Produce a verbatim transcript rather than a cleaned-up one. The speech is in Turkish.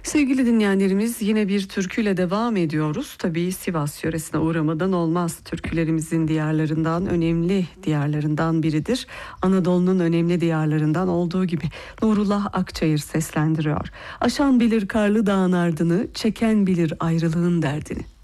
Sevgili dinleyenlerimiz, yine bir türküyle devam ediyoruz. Tabii Sivas yöresine uğramadan olmaz. Türkülerimizin diyarlarından, önemli diyarlarından biridir. Anadolu'nun önemli diyarlarından olduğu gibi Nurullah Akçayır seslendiriyor. Aşan bilir karlı dağın ardını, çeken bilir ayrılığın derdini.